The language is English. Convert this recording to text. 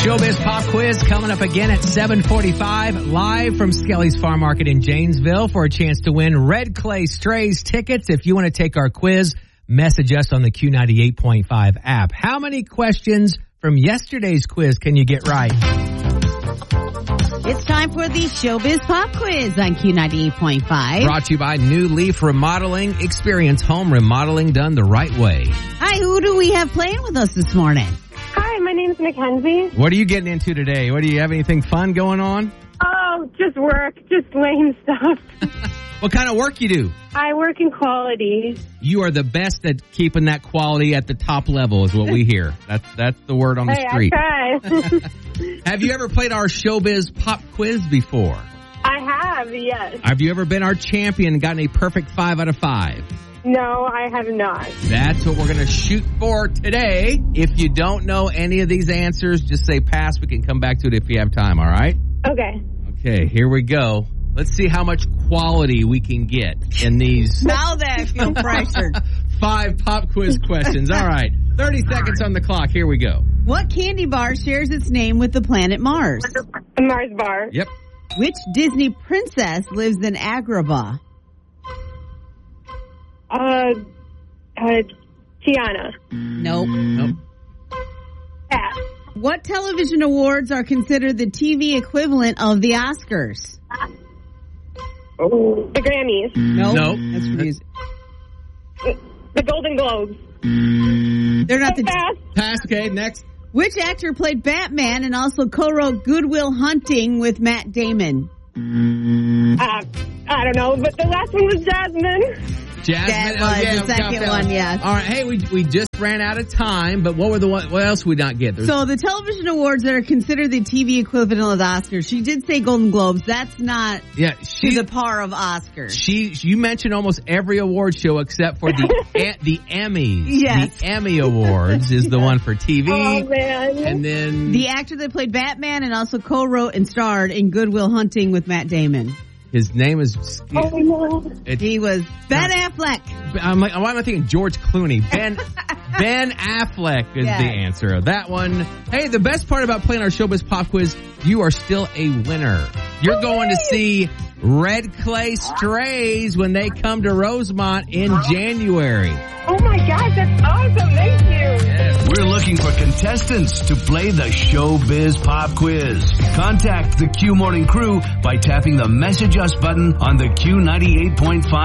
Showbiz Pop Quiz coming up again at 7:45, live from Skelly's Farm Market in Janesville for a chance to win Red Clay Strays tickets. If you want to take our quiz, message us on the Q98.5 app. How many questions from yesterday's quiz can you get right? It's time for the Showbiz Pop Quiz on Q98.5. Brought to you by New Leaf Remodeling. Experience home remodeling done the right way. Hi, who do we have playing with us this morning? Hi, my name's Mackenzie. What are you getting into today? Do you have anything fun going on? Oh, just work, just lame stuff. What kind of work you do? I work in quality. You are the best at keeping that quality at the top level is what we hear. That's the word on the street. I try. Have you ever played our Showbiz Pop Quiz before? I have, yes. Have you ever been our champion and gotten a perfect 5 out of 5? No, I have not. That's what we're going to shoot for today. If you don't know any of these answers, just say pass. We can come back to it if you have time, all right? Okay. Okay, here we go. Let's see how much quality we can get in these Now that I feel pressured. 5 pop quiz questions. All right, 30 seconds on the clock. Here we go. What candy bar shares its name with the planet Mars? A Mars bar. Yep. Which Disney princess lives in Agrabah? Tiana. Nope. Pass. What television awards are considered the TV equivalent of the Oscars? The Grammys. Nope. Nope. That's for music. The Golden Globes. They're not the... Pass. Pass, okay, next. Which actor played Batman and also co-wrote Good Will Hunting with Matt Damon? I don't know, but the last one was Jasmine. That was the second one, yes. All right, hey, we just ran out of time, but what else would not get? So the television awards that are considered the TV equivalent of the Oscars, she did say Golden Globes. That's not to the par of Oscars. You mentioned almost every award show except for the Emmys. Yes. The Emmy Awards is the one for TV. Oh, man. And then the actor that played Batman and also co-wrote and starred in Good Will Hunting with Matt Damon. His name is... Oh, no. He was Ben Affleck. I'm like, why am I thinking George Clooney? Ben Affleck is the answer of that one. Hey, the best part about playing our Showbiz Pop Quiz, you are still a winner. You're going to see Red Clay Strays when they come to Rosemont in January. Oh, my gosh, that's awesome. Thank you. Yes. We're looking for contestants to play the Showbiz Pop Quiz. Contact the Q Morning Crew by tapping the Message Us button on the Q98.5